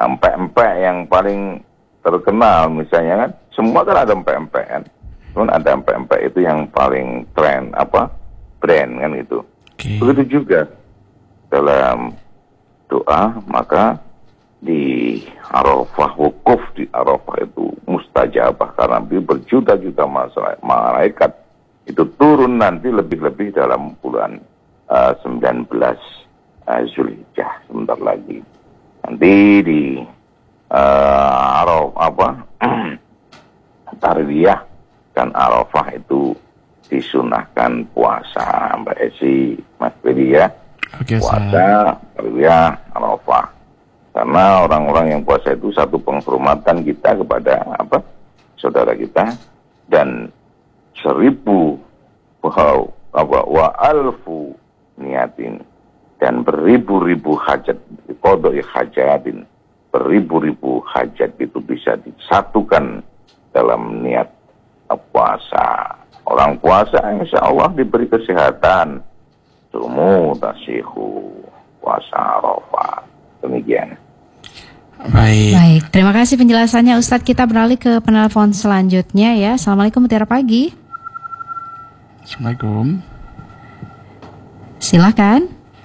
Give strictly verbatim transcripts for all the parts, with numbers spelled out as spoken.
empek-empek yang paling terkenal misalnya kan, semua kan ada empek-empek kan, cuman ada empek-empek itu yang paling tren apa brand kan itu. Okay. Begitu juga dalam doa, maka di Arafah, wukuf di Arafah itu mustajabah karena berjuta-juta malaikat itu turun nanti lebih-lebih dalam bulan uh, sembilan belas uh, Zulhijjah sebentar lagi. Nanti di uh, Arafah apa Tarwiyah dan Arafah itu disunahkan puasa, Mbak Esi, Mas Beri ya. Okay, puasa, Tarwiyah, Arafah. Karena orang-orang yang puasa itu satu penghormatan kita kepada apa saudara kita, dan seribu wow, apa wa alfu niatin, dan beribu-ribu hajat, qadai hajatin, beribu-ribu hajat itu bisa disatukan dalam niat puasa. Orang puasa insya Allah diberi kesehatan. Sumu tasihu puasa Arafah. Demikian. Baik. Baik, terima kasih penjelasannya Ustadz. Kita beralih ke penelpon selanjutnya ya. Assalamualaikum, Mutiara Pagi. Assalamualaikum. Silakan.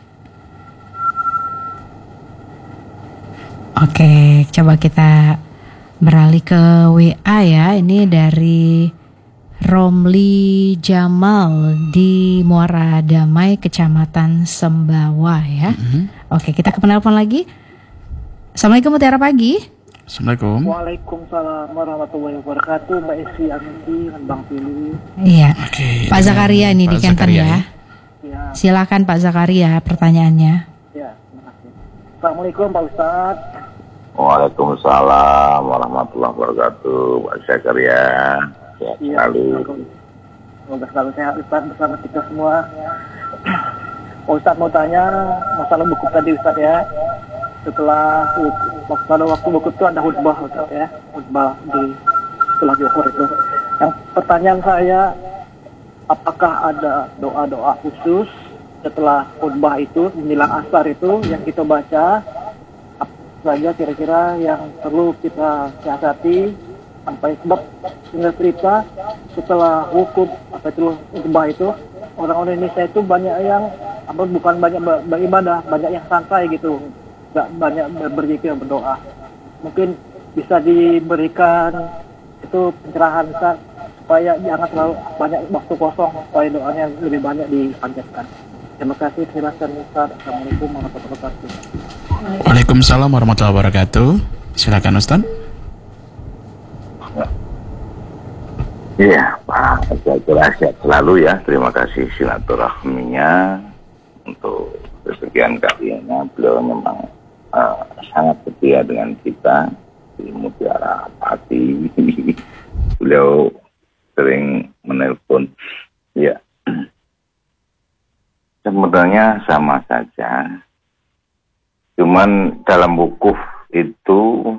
Oke, coba kita beralih ke W A ya. Ini dari Romli Jamal di Muara Damai, Kecamatan Sembawa ya. Mm-hmm. Oke, kita ke penelpon lagi. Assalamualaikum, Mutiara Pagi. Assalamualaikum. Waalaikumsalam warahmatullahi wabarakatuh. Mbak Esi, Aminti, dan Bang Pili. Iya. Oke. Pak Zakaria ini di Kenten ya. Ya. Silakan Pak Zakaria pertanyaannya. Ya, terima kasih. Assalamualaikum Pak Ustadz. Waalaikumsalam warahmatullahi wabarakatuh. Pak Zakaria. Sehat ya, selalu. Semoga selalu sehat Ustaz bersama kita semua. Ustaz mau tanya masalah buku tadi Ustaz ya. Setelah pada waktu buku itu ada khutbah Ustaz ya, khutbah di setelah Zuhur itu. Yang pertanyaan saya, apakah ada doa-doa khusus setelah khutbah itu menjelang asar itu yang kita baca? Apa saja kira-kira yang perlu kita siasati? Sampai sebab tinggal cerita setelah wukuf apa itu khutbah itu, orang-orang Indonesia itu banyak yang apa bukan banyak beribadah, banyak yang santai gitu, nggak banyak berzikir, berdoa. Mungkin bisa diberikan itu pencerahan Ustaz, supaya jangan terlalu banyak waktu kosong, supaya doanya lebih banyak dipanjatkan. Terima kasih, silakan Ustaz. Assalamualaikum warahmatullahi wabarakatuh. Waalaikumsalam warahmatullahi wabarakatuh. Silakan Ustaz. Iya Pak, saya kira sehat selalu ya. Terima kasih silaturahminya untuk kesekian kalinya. Beliau memang uh, sangat setia dengan kita di Mutiara Pagi. Beliau sering menelpon. Ya, sebenarnya sama saja. Cuman dalam wukuf itu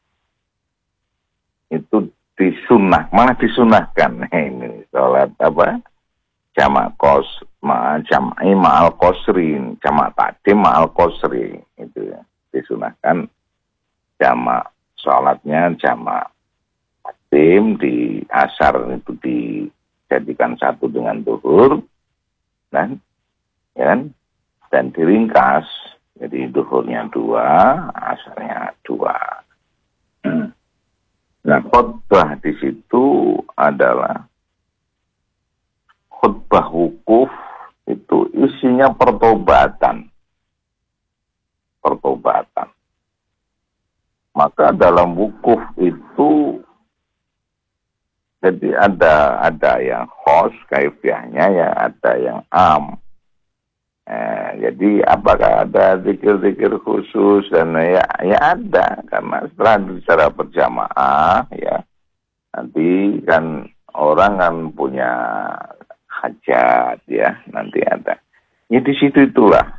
itu disunah, malah disunahkan ini sholat apa jamak kos ma jamai ma'al kosrin, jamak takdim ma'al kosri, itu ya disunahkan jamak sholatnya jamak takdim di asar itu dijadikan satu dengan duhur dan ya kan, dan diringkas jadi duhurnya dua, asarnya dua. hmm. Nah, khutbah di situ adalah khutbah wukuf itu isinya pertobatan. Pertobatan. Maka dalam wukuf itu jadi ada ada yang khos kaifiahnya, ya ada yang am. Eh, jadi apakah ada zikir-zikir khusus dan ya ya ada, karena setelah bicara berjamaah ya nanti kan orang kan punya hajat ya, nanti ada ya di situ itulah.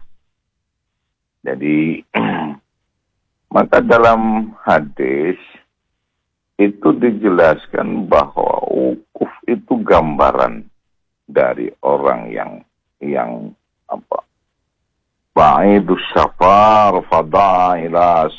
Jadi maka dalam hadis itu dijelaskan bahwa wukuf itu gambaran dari orang yang yang apa ba'idus safar fada'ilas